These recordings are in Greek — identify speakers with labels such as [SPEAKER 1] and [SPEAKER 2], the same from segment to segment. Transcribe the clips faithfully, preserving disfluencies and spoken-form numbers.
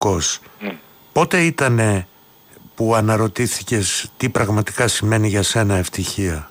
[SPEAKER 1] Κος.
[SPEAKER 2] Mm.
[SPEAKER 1] Πότε ήτανε που αναρωτήθηκες τι πραγματικά σημαίνει για σένα ευτυχία?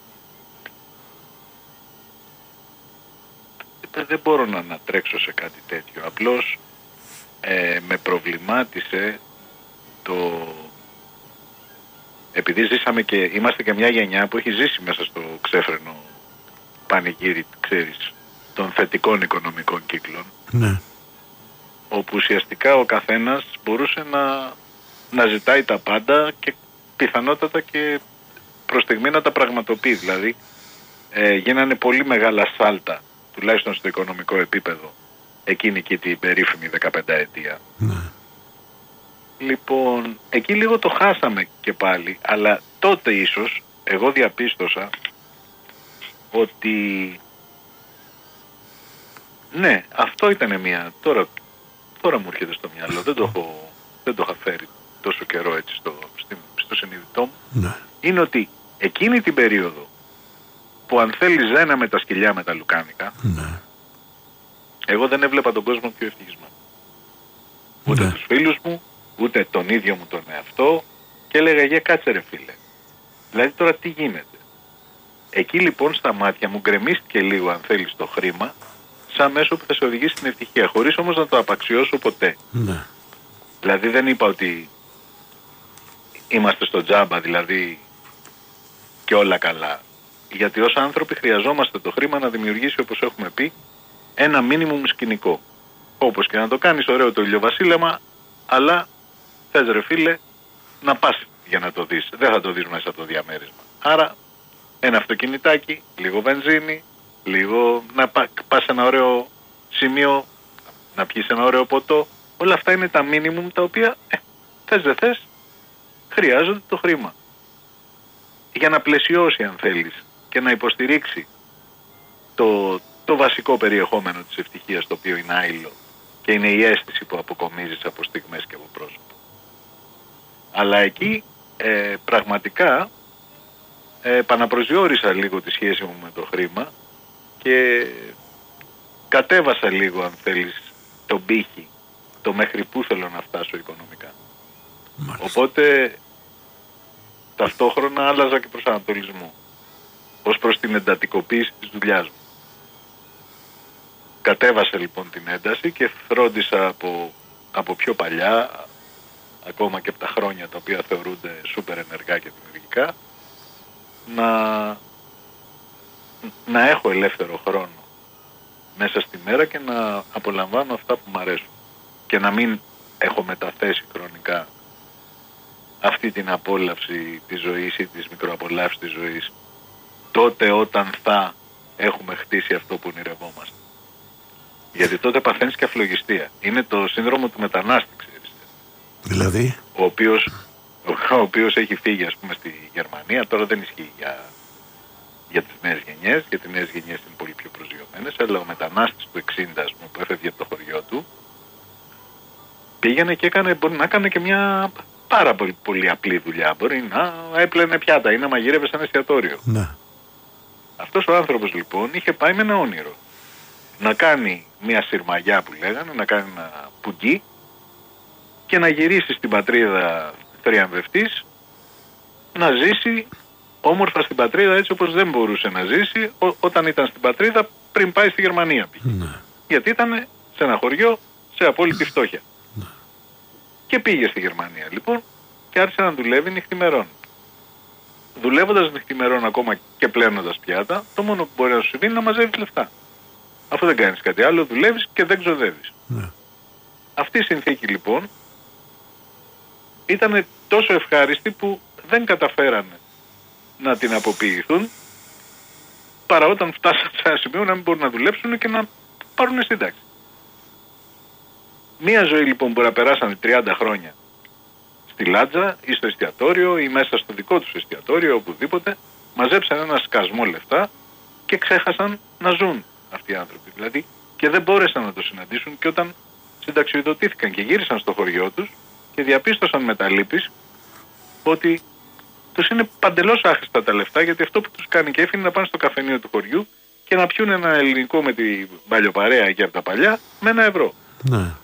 [SPEAKER 2] Δεν μπορώ να ανατρέξω σε κάτι τέτοιο. Απλώς ε, με προβλημάτισε το... Επειδή ζήσαμε και είμαστε και μια γενιά που έχει ζήσει μέσα στο ξέφρενο πανηγύρι, ξέρεις, των θετικών οικονομικών κύκλων.
[SPEAKER 1] Ναι.
[SPEAKER 2] Όπου ουσιαστικά ο καθένας μπορούσε να, να ζητάει τα πάντα και πιθανότατα και προς στιγμή να τα πραγματοποιεί. Δηλαδή ε, γίνανε πολύ μεγάλα σάλτα, τουλάχιστον στο οικονομικό επίπεδο, εκείνη και την περίφημη δεκαπενταετία.
[SPEAKER 1] Ναι.
[SPEAKER 2] Λοιπόν, εκεί λίγο το χάσαμε και πάλι, αλλά τότε ίσως εγώ διαπίστωσα ότι ναι, αυτό ήταν μια... Τώρα, τώρα μου έρχεται στο μυαλό, δεν το έχω, δεν το είχα φέρει τόσο καιρό έτσι στο, στο συνειδητό μου.
[SPEAKER 1] Ναι.
[SPEAKER 2] Είναι ότι εκείνη την περίοδο που αν θέλει ζένα με τα σκυλιά με τα λουκάνικα,
[SPEAKER 1] Ναι.
[SPEAKER 2] εγώ δεν έβλεπα τον κόσμο πιο ευτυχισμένο. Ούτε
[SPEAKER 1] Ναι.
[SPEAKER 2] τους φίλους μου, ούτε τον ίδιο μου τον εαυτό, και έλεγα για κάτσε ρε φίλε. Δηλαδή τώρα τι γίνεται? Εκεί λοιπόν στα μάτια μου γκρεμίστηκε λίγο, αν θέλεις, το χρήμα σαν μέσο που θα σε οδηγήσει στην ευτυχία, χωρίς όμως να το απαξιώσω ποτέ.
[SPEAKER 1] Ναι.
[SPEAKER 2] Δηλαδή δεν είπα ότι είμαστε στο τζάμπα δηλαδή και όλα καλά. Γιατί ως άνθρωποι χρειαζόμαστε το χρήμα να δημιουργήσει, όπως έχουμε πει, ένα μίνιμουμ σκηνικό. Όπως και να το κάνεις ωραίο το ηλιοβασίλεμα, αλλά θες ρε φίλε να πας για να το δεις. Δεν θα το δεις μέσα από το διαμέρισμα. Άρα ένα αυτοκινητάκι, λίγο βενζίνη, λίγο να πά, πας σε ένα ωραίο σημείο, να πιεις ένα ωραίο ποτό. Όλα αυτά είναι τα μίνιμουμ τα οποία ε, θες δεν θες χρειάζονται το χρήμα. Για να πλαισιώσει, αν θέλεις, και να υποστηρίξει το, το βασικό περιεχόμενο της ευτυχίας, το οποίο είναι άειλο και είναι η αίσθηση που αποκομίζεις από στιγμές και από πρόσωπα. Αλλά εκεί ε, πραγματικά ε, επαναπροσδιορίσα λίγο τη σχέση μου με το χρήμα και κατέβασα λίγο, αν θέλεις, τον πύχη, το μέχρι πού θέλω να φτάσω οικονομικά.
[SPEAKER 1] Μάλιστα.
[SPEAKER 2] Οπότε ταυτόχρονα άλλαζα και προσανατολισμό ως προς την εντατικοποίηση της δουλειάς μου. Κατέβασα λοιπόν την ένταση και φρόντισα από, από πιο παλιά, ακόμα και από τα χρόνια τα οποία θεωρούνται σούπερ ενεργά και δημιουργικά, να, να έχω ελεύθερο χρόνο μέσα στη μέρα και να απολαμβάνω αυτά που μου αρέσουν και να μην έχω μεταθέσει χρονικά αυτή την απόλαυση της ζωής ή της μικροαπολαύσης της ζωής τότε όταν θα έχουμε χτίσει αυτό που ονειρευόμαστε. Γιατί τότε παθαίνεις και αφλογιστία. Είναι το σύνδρομο του μετανάστη, ξέρεις.
[SPEAKER 1] Δηλαδή?
[SPEAKER 2] Ο οποίος, ο οποίος έχει φύγει, ας πούμε, στη Γερμανία. Τώρα δεν ισχύει για, για τις νέες γενιές, γιατί οι νέες γενιές είναι πολύ πιο προσγειωμένες. Αλλά ο μετανάστης του εξήντα, ας πούμε, που έφευγε από το χωριό του, πήγαινε και έκανε, μπορεί να έκανε και μια πάρα πολύ, πολύ απλή δουλειά. Μπορεί να έπλαινε πιάτα ή να μαγείρευε σε ένα εστιατόριο.
[SPEAKER 1] Ναι.
[SPEAKER 2] Αυτός ο άνθρωπος λοιπόν είχε πάει με ένα όνειρο. Να κάνει μια συρμαγιά που λέγανε, να κάνει ένα πουγγί και να γυρίσει στην πατρίδα θριαμβευτής, να ζήσει όμορφα στην πατρίδα έτσι όπως δεν μπορούσε να ζήσει ό, όταν ήταν στην πατρίδα πριν πάει στη Γερμανία.
[SPEAKER 1] Ναι.
[SPEAKER 2] Γιατί ήταν σε ένα χωριό σε απόλυτη φτώχεια.
[SPEAKER 1] Ναι.
[SPEAKER 2] Και πήγε στη Γερμανία λοιπόν και άρχισε να δουλεύει νυχθημερών. Δουλεύοντας νυχθημερών ακόμα και πλένοντας πιάτα, το μόνο που μπορεί να σου συμβεί είναι να μαζεύεις λεφτά. Αφού δεν κάνεις κάτι άλλο, δουλεύεις και δεν ξοδεύεις.
[SPEAKER 1] Ναι.
[SPEAKER 2] Αυτή η συνθήκη λοιπόν ήταν τόσο ευχάριστη που δεν καταφέρανε να την αποποιηθούν, παρά όταν φτάσαν σε ένα σημείο να μην μπορούν να δουλέψουν και να πάρουν σύνταξη. Μία ζωή λοιπόν που να περάσανε τριάντα χρόνια στη Λάτζα ή στο εστιατόριο ή μέσα στο δικό τους εστιατόριο, οπουδήποτε, μαζέψαν ένα σκασμό λεφτά και ξέχασαν να ζουν αυτοί οι άνθρωποι. Δηλαδή και δεν μπόρεσαν να το συναντήσουν, και όταν συνταξιοδοτήθηκαν και γύρισαν στο χωριό τους και διαπίστωσαν με τα λύπης ότι τους είναι παντελώς άχρηστα τα λεφτά, γιατί αυτό που τους κάνει κέφι είναι να πάνε στο καφενείο του χωριού και να πιούν ένα ελληνικό με την παλιοπαρέα και από τα παλιά με ένα ευρώ.
[SPEAKER 1] Ναι.